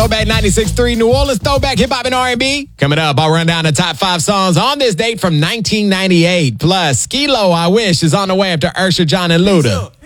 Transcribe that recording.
Throwback 96.3 New Orleans Throwback Hip Hop and R&B. Coming up, I'll run down the top 5 songs on this date from 1998. Plus, Skee-Lo, I Wish, is on the way after Usher, John, and Luda.